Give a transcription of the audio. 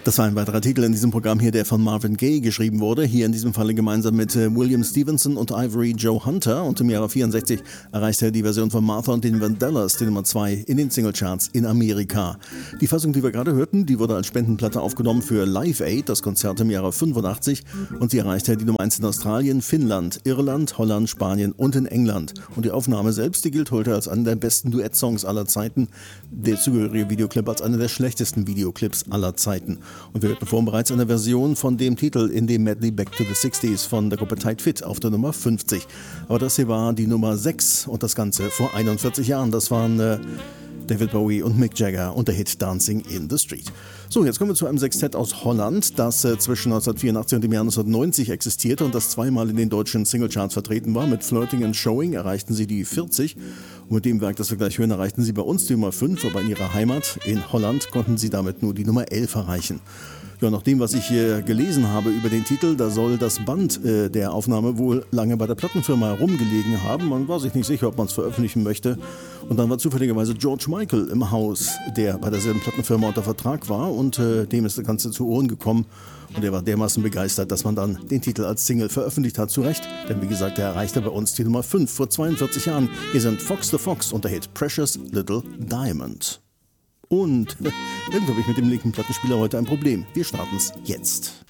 Das war ein weiterer Titel in diesem Programm hier, der von Marvin Gaye geschrieben wurde. Hier in diesem Falle gemeinsam mit William Stevenson und Ivory Joe Hunter. Und im Jahre 64 erreichte er die Version von Martha und den Vandellas, die Nummer 2 in den Singlecharts in Amerika. Die Fassung, die wir gerade hörten, die wurde als Spendenplatte aufgenommen für Live Aid, das Konzert im Jahre 85. Und sie erreichte die Nummer 1 in Australien, Finnland, Irland, Holland, Spanien und in England. Und die Aufnahme selbst, die gilt heute als einer der besten Duettsongs aller Zeiten. Der zugehörige Videoclip als einer der schlechtesten Videoclips aller Zeiten. Und wir hörten vorhin bereits eine Version von dem Titel in dem Medley Back to the 60s von der Gruppe Tight Fit auf der Nummer 50. Aber das hier war die Nummer 6 und das Ganze vor 41 Jahren. Das waren David Bowie und Mick Jagger und der Hit Dancing in the Street. So, jetzt kommen wir zu einem Sextett aus Holland, das zwischen 1984 und dem Jahr 1990 existierte und das zweimal in den deutschen Singlecharts vertreten war. Mit Flirting and Showing erreichten sie die 40 und mit dem Werk, das wir gleich hören, erreichten sie bei uns die Nummer 5, aber in ihrer Heimat in Holland konnten sie damit nur die Nummer 11 erreichen. Ja, nach dem, was ich hier gelesen habe über den Titel, da soll das Band der Aufnahme wohl lange bei der Plattenfirma herumgelegen haben. Man war sich nicht sicher, ob man es veröffentlichen möchte. Und dann war zufälligerweise George Michael im Haus, der bei derselben Plattenfirma unter Vertrag war. Und dem ist das Ganze zu Ohren gekommen. Und er war dermaßen begeistert, dass man dann den Titel als Single veröffentlicht hat. Zu Recht, denn wie gesagt, er erreichte bei uns die Nummer 5 vor 42 Jahren. Hier sind Fox the Fox und der Hit Precious Little Diamond. Und irgendwie habe ich mit dem linken Plattenspieler heute ein Problem. Wir starten es jetzt.